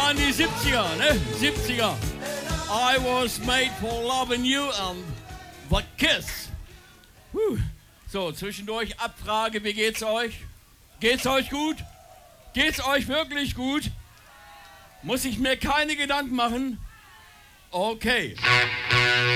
waren die 70er, ne? 70er. I was made for loving you and the kiss. So, zwischendurch Abfrage, wie geht's euch? Geht's euch gut? Geht's euch wirklich gut? Muss ich mir keine Gedanken machen? Okay.